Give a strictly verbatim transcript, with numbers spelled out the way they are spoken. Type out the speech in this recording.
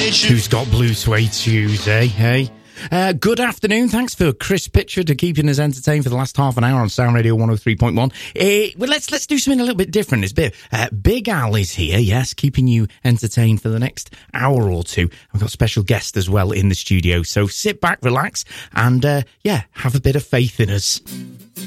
Who's got blue suede shoes, eh? Hey? Uh, good afternoon. Thanks for Chris Pitcher to keeping us entertained for the last half an hour on Sound Radio one oh three point one. Uh, well, let's let's do something a little bit different. It's a bit. Uh, Big Al is here, yes, keeping you entertained for the next hour or two. I've got a special guest as well in the studio, so sit back, relax, and uh, yeah, have a bit of faith in us.